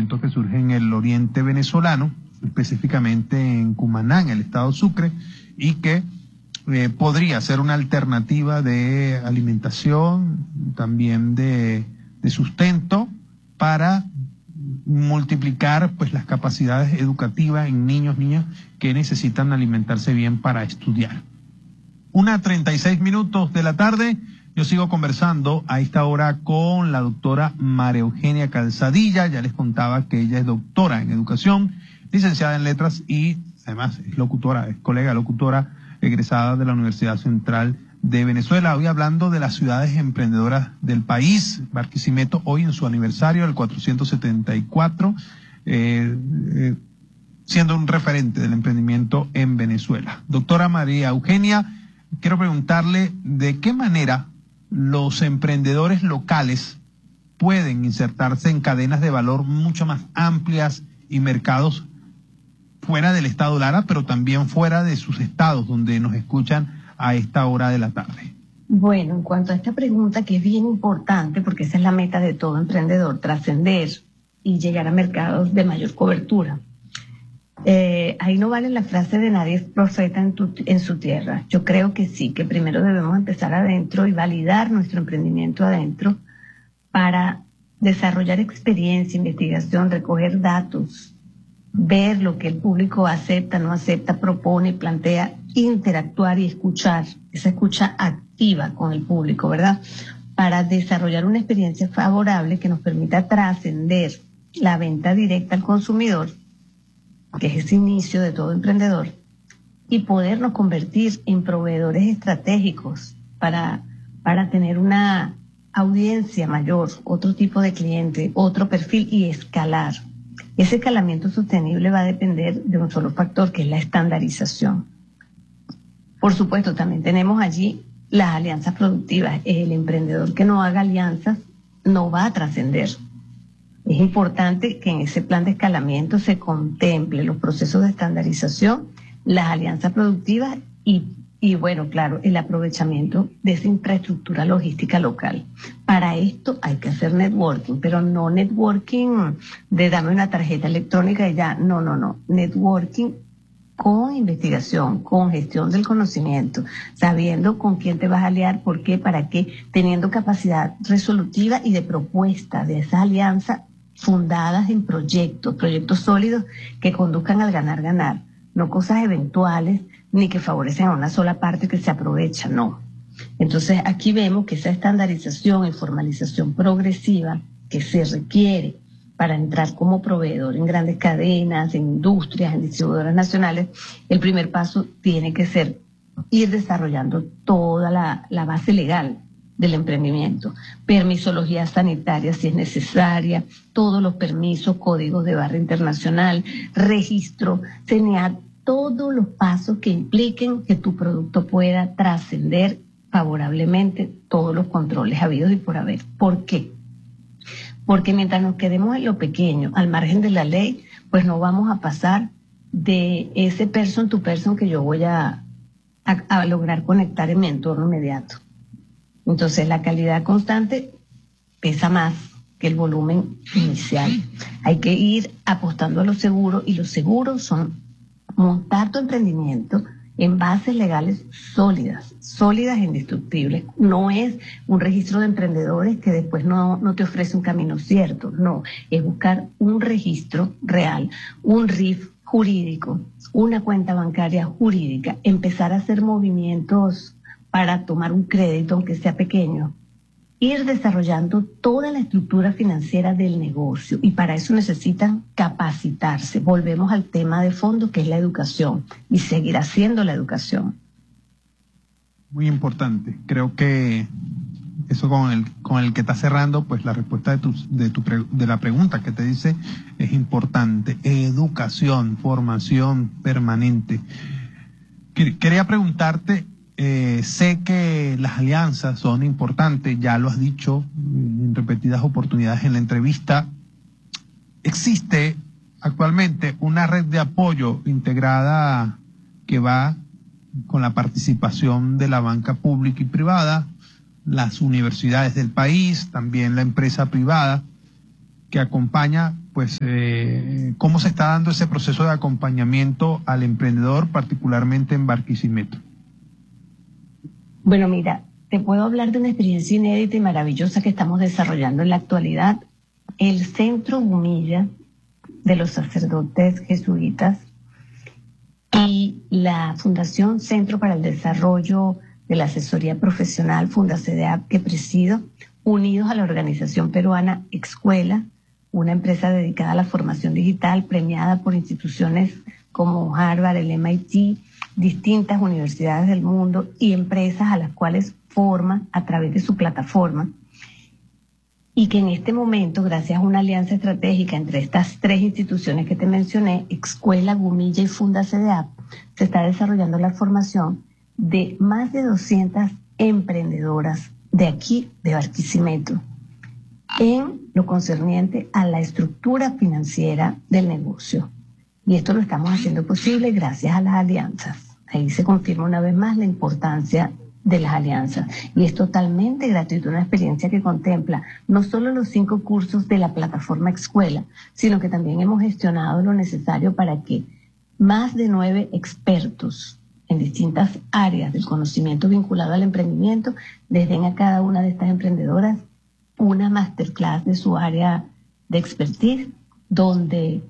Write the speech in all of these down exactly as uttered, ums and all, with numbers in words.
emprendimiento que surge en el oriente venezolano, específicamente en Cumaná, en el estado Sucre, y que eh, podría ser una alternativa de alimentación, también de, de sustento, para multiplicar pues las capacidades educativas en niños, niñas que necesitan alimentarse bien para estudiar. Una treinta y seis minutos de la tarde, yo sigo conversando a esta hora con la doctora María Eugenia Calzadilla. Ya les contaba que ella es doctora en educación, licenciada en letras y además es locutora, es colega locutora egresada de la Universidad Central de Venezuela. Hoy hablando de las ciudades emprendedoras del país. Barquisimeto hoy en su aniversario, el cuatrocientos setenta y cuatro, eh, eh, siendo un referente del emprendimiento en Venezuela. Doctora María Eugenia, quiero preguntarle de qué manera los emprendedores locales pueden insertarse en cadenas de valor mucho más amplias y mercados fuera del estado Lara, pero también fuera de sus estados donde nos escuchan a esta hora de la tarde. Bueno, en cuanto a esta pregunta, que es bien importante, porque esa es la meta de todo emprendedor, trascender y llegar a mercados de mayor cobertura. Eh, ahí no vale la frase de nadie es profeta en, tu, en su tierra. Yo creo que sí, que primero debemos empezar adentro y validar nuestro emprendimiento adentro para desarrollar experiencia, investigación, recoger datos, ver lo que el público acepta, no acepta, propone, plantea, interactuar y escuchar, esa escucha activa con el público, ¿verdad? Para desarrollar una experiencia favorable que nos permita trascender la venta directa al consumidor, que es ese inicio de todo emprendedor, y podernos convertir en proveedores estratégicos para, para tener una audiencia mayor, otro tipo de cliente, otro perfil y escalar. Ese escalamiento sostenible va a depender de un solo factor, que es la estandarización. Por supuesto, también tenemos allí las alianzas productivas. El emprendedor que no haga alianzas no va a trascender. Es importante que en ese plan de escalamiento se contemple los procesos de estandarización, las alianzas productivas y, y bueno, claro, el aprovechamiento de esa infraestructura logística local. Para esto hay que hacer networking, pero no networking de dame una tarjeta electrónica y ya. No, no, no. Networking con investigación, con gestión del conocimiento, sabiendo con quién te vas a aliar, por qué, para qué, teniendo capacidad resolutiva y de propuesta de esa alianza fundadas en proyectos, proyectos sólidos que conduzcan al ganar-ganar, no cosas eventuales ni que favorecen a una sola parte que se aprovecha, no. Entonces aquí vemos que esa estandarización y formalización progresiva que se requiere para entrar como proveedor en grandes cadenas, en industrias, en distribuidoras nacionales, el primer paso tiene que ser ir desarrollando toda la, la base legal del emprendimiento, permisología sanitaria si es necesaria, todos los permisos, códigos de barra internacional, registro, C N A, todos los pasos que impliquen que tu producto pueda trascender favorablemente todos los controles habidos y por haber. ¿Por qué? Porque mientras nos quedemos en lo pequeño, al margen de la ley, pues no vamos a pasar de ese person to person que yo voy a, a, a lograr conectar en mi entorno inmediato. Entonces la calidad constante pesa más que el volumen inicial. Hay que ir apostando a lo seguro, y los seguros son montar tu emprendimiento en bases legales sólidas, sólidas e indestructibles. No es un registro de emprendedores que después no, no te ofrece un camino cierto, no, es buscar un registro real, un R I F jurídico, una cuenta bancaria jurídica, empezar a hacer movimientos para tomar un crédito, aunque sea pequeño, ir desarrollando toda la estructura financiera del negocio, y para eso necesitan capacitarse. Volvemos al tema de fondo, que es la educación, y seguir haciendo la educación. Muy importante. Creo que eso con el con el que está cerrando, pues la respuesta de tu, de tu de la pregunta que te dice es importante. Educación, formación permanente. Quería preguntarte, Eh, sé que las alianzas son importantes, ya lo has dicho en repetidas oportunidades en la entrevista. Existe actualmente una red de apoyo integrada que va con la participación de la banca pública y privada, las universidades del país, también la empresa privada, que acompaña pues eh, cómo se está dando ese proceso de acompañamiento al emprendedor, particularmente en Barquisimeto. Bueno, mira, te puedo hablar de una experiencia inédita y maravillosa que estamos desarrollando en la actualidad. El Centro Gumilla de los sacerdotes jesuitas y la Fundación Centro para el Desarrollo de la Asesoría Profesional, FundaCEDEAP, que presido, unidos a la organización peruana Excuela, una empresa dedicada a la formación digital premiada por instituciones como Harvard, el M I T, distintas universidades del mundo y empresas a las cuales forma a través de su plataforma, y que en este momento, gracias a una alianza estratégica entre estas tres instituciones que te mencioné, Excuela, Gumilla y FundaCEDEAP, se está desarrollando la formación de más de doscientas emprendedoras de aquí, de Barquisimeto, en lo concerniente a la estructura financiera del negocio. Y esto lo estamos haciendo posible gracias a las alianzas. Ahí se confirma una vez más la importancia de las alianzas. Y es totalmente gratuito, una experiencia que contempla no solo los cinco cursos de la plataforma Excuela, sino que también hemos gestionado lo necesario para que más de nueve expertos en distintas áreas del conocimiento vinculado al emprendimiento les den a cada una de estas emprendedoras una masterclass de su área de expertise, donde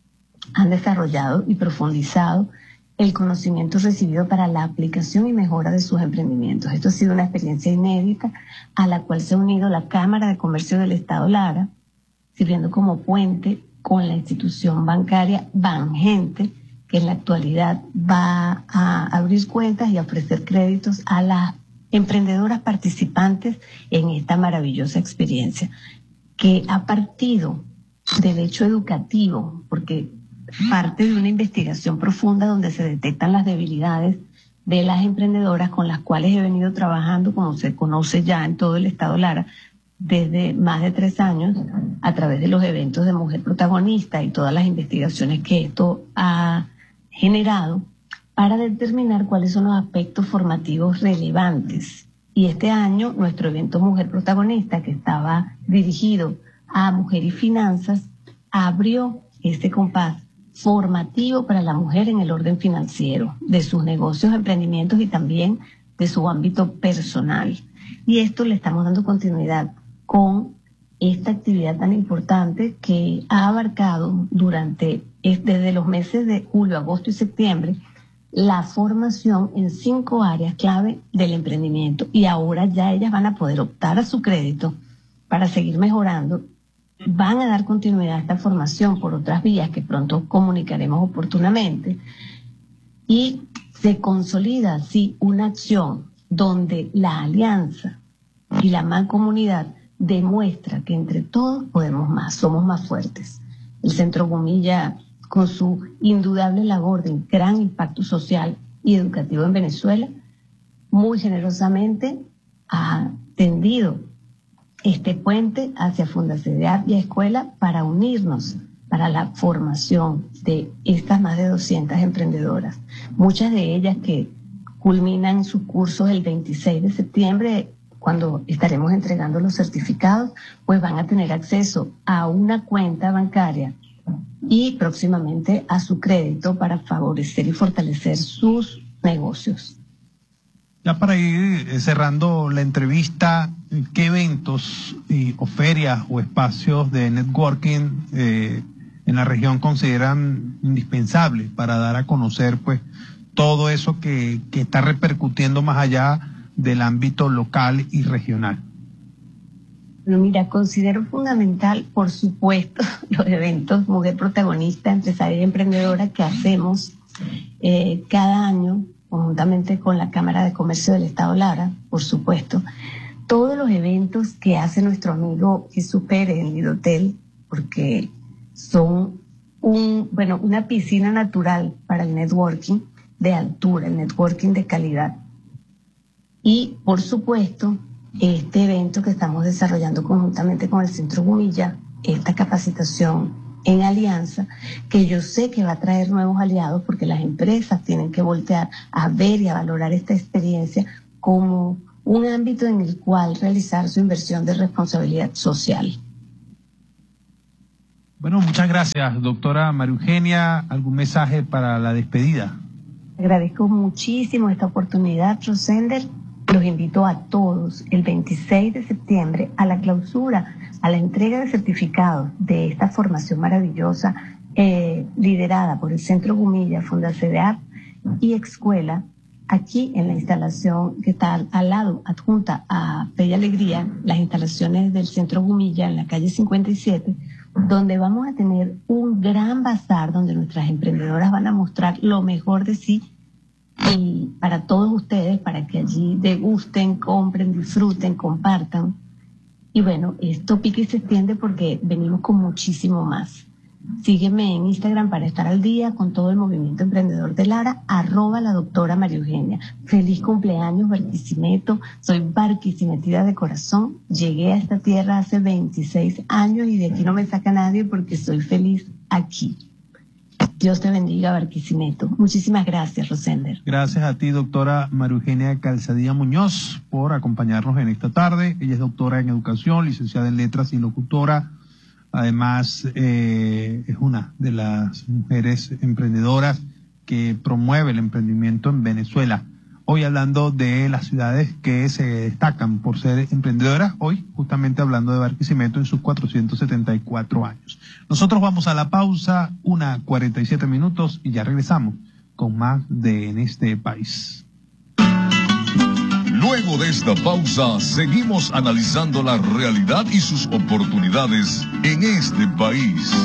han desarrollado y profundizado el conocimiento recibido para la aplicación y mejora de sus emprendimientos. Esto ha sido una experiencia inédita a la cual se ha unido la Cámara de Comercio del Estado Lara, sirviendo como puente con la institución bancaria Bangente, que en la actualidad va a abrir cuentas y a ofrecer créditos a las emprendedoras participantes en esta maravillosa experiencia, que ha partido del hecho educativo, porque parte de una investigación profunda donde se detectan las debilidades de las emprendedoras con las cuales he venido trabajando, como se conoce ya en todo el estado Lara, desde más de tres años, a través de los eventos de Mujer Protagonista y todas las investigaciones que esto ha generado, para determinar cuáles son los aspectos formativos relevantes. Y este año, nuestro evento Mujer Protagonista, que estaba dirigido a mujer y finanzas, abrió este compás formativo para la mujer en el orden financiero, de sus negocios, emprendimientos y también de su ámbito personal. Y esto le estamos dando continuidad con esta actividad tan importante que ha abarcado durante, desde los meses de julio, agosto y septiembre, la formación en cinco áreas clave del emprendimiento. Y ahora ya ellas van a poder optar a su crédito para seguir mejorando. Van a dar continuidad a esta formación por otras vías que pronto comunicaremos oportunamente. Y se consolida así una acción donde la alianza y la mancomunidad demuestra que entre todos podemos más, somos más fuertes. El Centro Gumilla, con su indudable labor de gran impacto social y educativo en Venezuela, muy generosamente ha tendido este puente hacia FundaCEDEAP y Escuela para unirnos para la formación de estas más de doscientas emprendedoras. Muchas de ellas que culminan sus cursos el veintiséis de septiembre, cuando estaremos entregando los certificados, pues van a tener acceso a una cuenta bancaria y próximamente a su crédito para favorecer y fortalecer sus negocios. Ya para ir cerrando la entrevista, ¿qué eventos y, o ferias o espacios de networking eh, en la región consideran indispensables para dar a conocer pues todo eso que, que está repercutiendo más allá del ámbito local y regional? Bueno, mira, considero fundamental, por supuesto, los eventos Mujer Protagonista, Empresaria y Emprendedora que hacemos eh, cada año, conjuntamente con la Cámara de Comercio del Estado Lara, por supuesto. Todos los eventos que hace nuestro amigo Jesús Pérez en Lidotel, porque son un, bueno, una piscina natural para el networking de altura, el networking de calidad. Y, por supuesto, este evento que estamos desarrollando conjuntamente con el Centro Gumilla, esta capacitación en alianza, que yo sé que va a traer nuevos aliados porque las empresas tienen que voltear a ver y a valorar esta experiencia como un ámbito en el cual realizar su inversión de responsabilidad social. Bueno, muchas gracias, doctora María Eugenia. ¿Algún mensaje para la despedida? Agradezco muchísimo esta oportunidad, Rosender. Los invito a todos el veintiséis de septiembre a la clausura, a la entrega de certificados de esta formación maravillosa eh, liderada por el Centro Gumilla, Fundacedeap y Escuela, aquí en la instalación que está al, al lado, adjunta a Fe y Alegría, las instalaciones del Centro Gumilla en la calle cincuenta y siete, donde vamos a tener un gran bazar donde nuestras emprendedoras van a mostrar lo mejor de sí y para todos ustedes, para que allí degusten, compren, disfruten, compartan. Y bueno, esto pica y se extiende porque venimos con muchísimo más. Sígueme en Instagram para estar al día con todo el movimiento emprendedor de Lara, arroba la doctora María Eugenia. Feliz cumpleaños, Barquisimeto. Soy barquisimetida de corazón. Llegué a esta tierra hace veintiséis años y de aquí no me saca nadie porque soy feliz aquí. Dios te bendiga, Barquisimeto. Muchísimas gracias, Rosender. Gracias a ti, doctora María Eugenia Calzadilla Muñoz, por acompañarnos en esta tarde. Ella es doctora en educación, licenciada en letras y locutora. Además, eh, es una de las mujeres emprendedoras que promueve el emprendimiento en Venezuela. Hoy hablando de las ciudades que se destacan por ser emprendedoras, hoy justamente hablando de Barquisimeto en sus cuatrocientos setenta y cuatro años. Nosotros vamos a la pausa, una cuarenta y siete minutos, y ya regresamos con más de En este País. Luego de esta pausa, seguimos analizando la realidad y sus oportunidades en este país.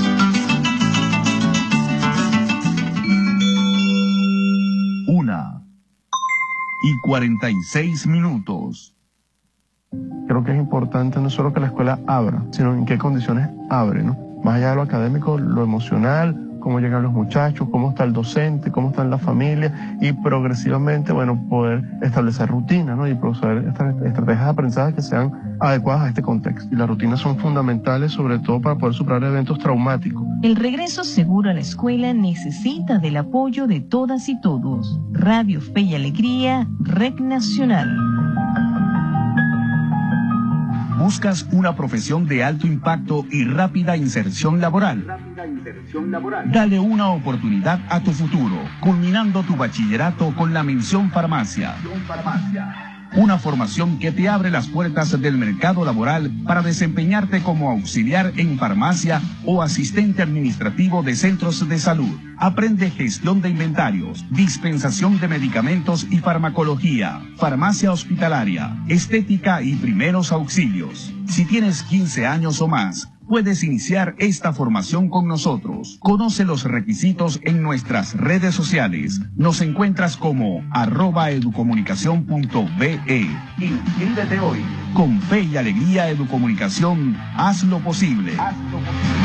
Una y cuarenta y seis minutos. Creo que es importante no solo que la escuela abra, sino en qué condiciones abre, ¿no? Más allá de lo académico, lo emocional, cómo llegan los muchachos, cómo está el docente, cómo está la familia, y progresivamente, bueno, poder establecer rutinas, ¿no? Y proceder estas estrategias de aprendizaje que sean adecuadas a este contexto. Y las rutinas son fundamentales, sobre todo para poder superar eventos traumáticos. El regreso seguro a la escuela necesita del apoyo de todas y todos. Radio Fe y Alegría, Red Nacional. ¿Buscas una profesión de alto impacto y rápida inserción laboral? Dale una oportunidad a tu futuro, culminando tu bachillerato con la mención farmacia. Una formación que te abre las puertas del mercado laboral para desempeñarte como auxiliar en farmacia o asistente administrativo de centros de salud. Aprende gestión de inventarios, dispensación de medicamentos y farmacología, farmacia hospitalaria, estética y primeros auxilios. Si tienes quince años o más, puedes iniciar esta formación con nosotros. Conoce los requisitos en nuestras redes sociales. Nos encuentras como arroba educomunicación punto be. Inscríbete hoy. Con Fe y Alegría Educomunicación, haz lo posible. Haz lo posible.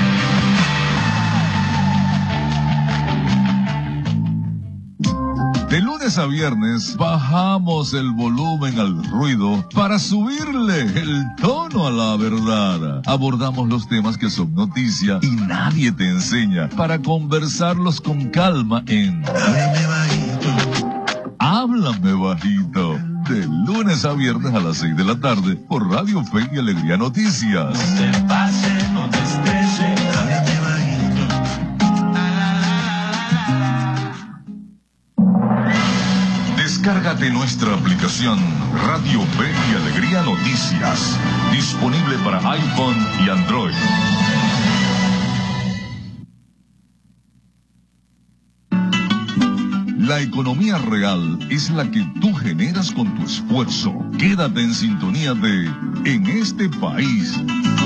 De lunes a viernes bajamos el volumen al ruido para subirle el tono a la verdad. Abordamos los temas que son noticia y nadie te enseña para conversarlos con calma en Háblame Bajito. Háblame Bajito. De lunes a viernes a las seis de la tarde por Radio Fe y Alegría Noticias. No te pases, no te estreses. Háblame Bajito. Descárgate nuestra aplicación Radio Fe y Alegría Noticias, disponible para iPhone y Android. La economía real es la que tú generas con tu esfuerzo. Quédate en sintonía de En este País.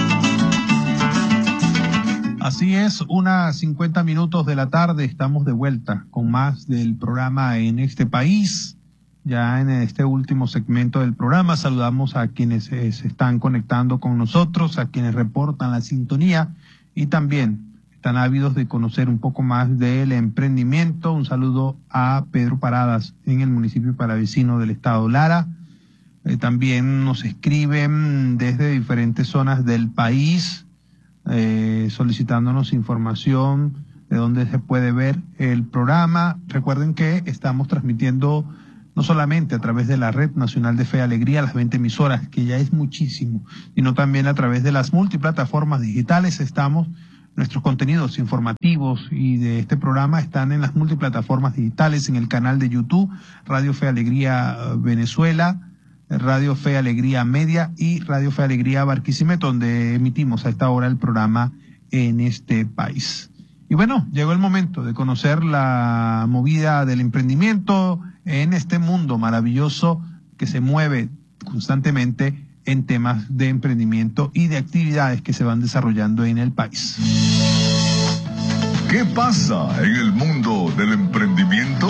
Así es, unas cincuenta minutos de la tarde, estamos de vuelta con más del programa En este País. Ya en este último segmento del programa saludamos a quienes eh, se están conectando con nosotros, a quienes reportan la sintonía y también están ávidos de conocer un poco más del emprendimiento. Un saludo a Pedro Paradas en el municipio paravecino del estado Lara. Eh, también nos escriben desde diferentes zonas del país eh, solicitándonos información de dónde se puede ver el programa. Recuerden que estamos transmitiendo no solamente a través de la Red Nacional de Fe y Alegría, las veinte emisoras, que ya es muchísimo, sino también a través de las multiplataformas digitales. Estamos nuestros contenidos informativos y de este programa están en las multiplataformas digitales, en el canal de YouTube, Radio Fe Alegría Venezuela, Radio Fe Alegría Media y Radio Fe Alegría Barquisimeto, donde emitimos a esta hora el programa en este país. Y bueno, llegó el momento de conocer la movida del emprendimiento en este mundo maravilloso que se mueve constantemente en temas de emprendimiento y de actividades que se van desarrollando en el país. ¿Qué pasa en el mundo del emprendimiento?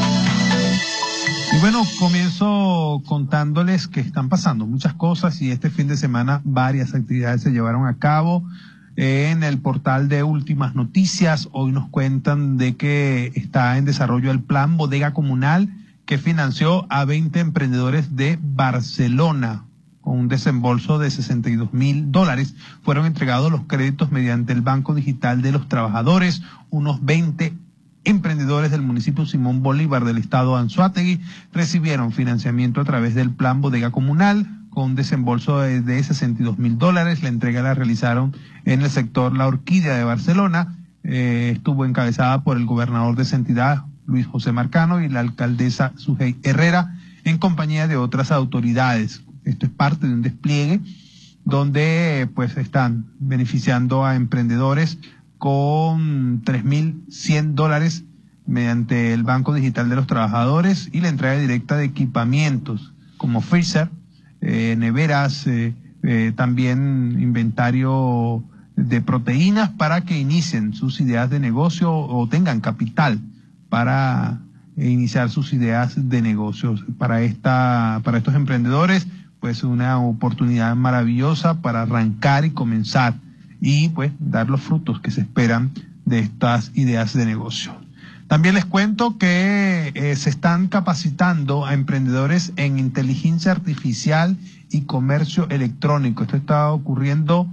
Y bueno, comienzo contándoles que están pasando muchas cosas y este fin de semana varias actividades se llevaron a cabo. En el portal de Últimas Noticias hoy nos cuentan de que está en desarrollo el plan Bodega Comunal que financió a veinte emprendedores de Barcelona. Con un desembolso de sesenta y dos mil dólares, fueron entregados los créditos mediante el Banco Digital de los Trabajadores. Unos veinte emprendedores del municipio Simón Bolívar del estado Anzoátegui recibieron financiamiento a través del plan Bodega Comunal con un desembolso de, de sesenta y dos mil dólares. La entrega la realizaron en el sector La Orquídea de Barcelona. Eh, estuvo encabezada por el gobernador de esa entidad, Luis José Marcano, y la alcaldesa Sujei Herrera, en compañía de otras autoridades. Esto es parte de un despliegue donde pues están beneficiando a emprendedores con tres mil cien dólares mediante el Banco Digital de los Trabajadores y la entrega directa de equipamientos como freezer, eh, neveras, eh, eh, también inventario de proteínas para que inicien sus ideas de negocio o tengan capital para eh, iniciar sus ideas de negocios. Para esta, para estos emprendedores, pues una oportunidad maravillosa para arrancar y comenzar y pues dar los frutos que se esperan de estas ideas de negocio. También les cuento que eh, se están capacitando a emprendedores en inteligencia artificial y comercio electrónico. Esto está ocurriendo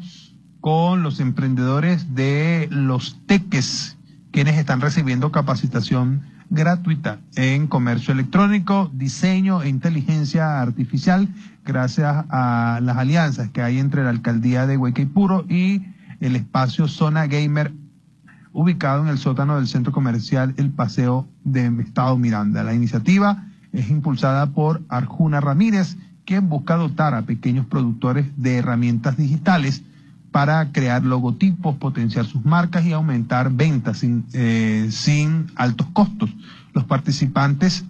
con los emprendedores de los teques, quienes están recibiendo capacitación gratuita en comercio electrónico, diseño e inteligencia artificial, gracias a las alianzas que hay entre la alcaldía de Huaycaipuro y el espacio Zona Gamer, ubicado en el sótano del centro comercial El Paseo de Estado Miranda. La iniciativa es impulsada por Arjuna Ramírez, quien busca dotar a pequeños productores de herramientas digitales para crear logotipos, potenciar sus marcas y aumentar ventas sin, eh, sin altos costos. Los participantes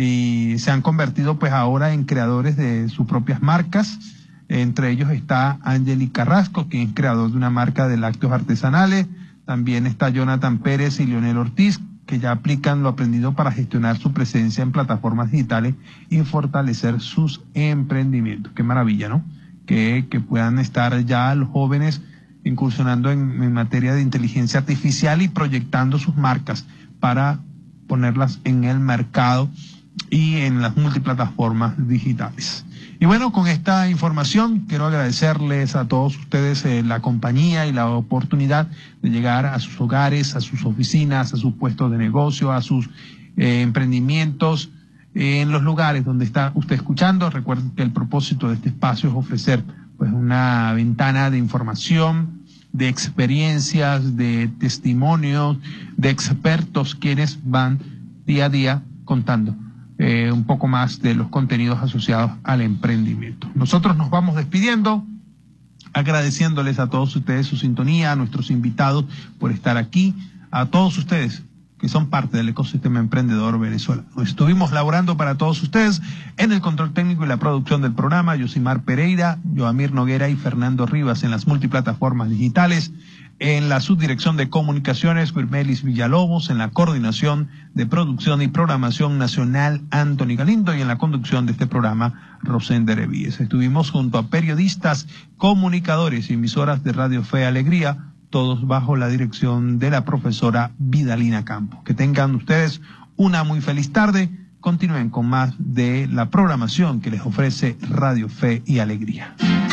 y se han convertido pues ahora en creadores de sus propias marcas. Entre ellos está Angeli Carrasco, quien es creador de una marca de lácteos artesanales. También está Jonathan Pérez y Leonel Ortiz, que ya aplican lo aprendido para gestionar su presencia en plataformas digitales y fortalecer sus emprendimientos. Qué maravilla, ¿no? Que, que puedan estar ya los jóvenes incursionando en, en materia de inteligencia artificial y proyectando sus marcas para ponerlas en el mercado y en las multiplataformas digitales. Y bueno, con esta información quiero agradecerles a todos ustedes eh, la compañía y la oportunidad de llegar a sus hogares, a sus oficinas, a sus puestos de negocio, a sus eh, emprendimientos, eh, en los lugares donde está usted escuchando. Recuerden que el propósito de este espacio es ofrecer pues una ventana de información, de experiencias, de testimonios, de expertos quienes van día a día contando Eh, un poco más de los contenidos asociados al emprendimiento. Nosotros nos vamos despidiendo, agradeciéndoles a todos ustedes su sintonía, a nuestros invitados por estar aquí, a todos ustedes que son parte del ecosistema emprendedor venezolano. Estuvimos laborando para todos ustedes en el control técnico y la producción del programa, Yosimar Pereira, Joamir Noguera y Fernando Rivas en las multiplataformas digitales. En la subdirección de comunicaciones, Wirmelis Villalobos, en la coordinación de producción y programación nacional, Anthony Galindo, y en la conducción de este programa, Rosender Evíes. Estuvimos junto a periodistas, comunicadores y emisoras de Radio Fe Alegría, todos bajo la dirección de la profesora Vidalina Campos. Que tengan ustedes una muy feliz tarde. Continúen con más de la programación que les ofrece Radio Fe y Alegría.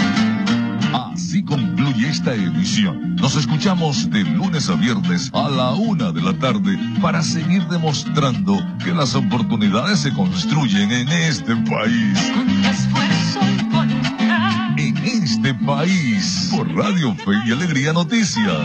Así concluye esta edición. Nos escuchamos de lunes a viernes a la una de la tarde para seguir demostrando que las oportunidades se construyen en este país. Con esfuerzo y voluntad. En este país, por Radio Fe y Alegría Noticias.